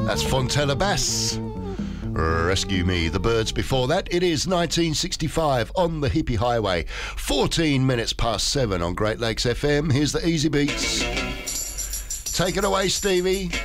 That's Fontella Bass. Rescue Me. The Birds before that. It is 1965 on the Hippie Highway. 14 minutes past 7 on Great Lakes FM. Here's the Easy Beats. Take it away, Stevie.